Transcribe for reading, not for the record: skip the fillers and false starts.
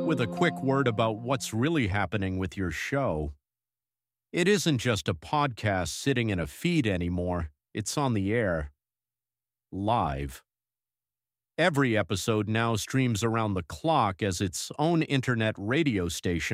with a quick word about what's really happening with your show. It isn't just a podcast sitting in a feed anymore, it's on the air, live. Every episode now streams around the clock as its own internet radio station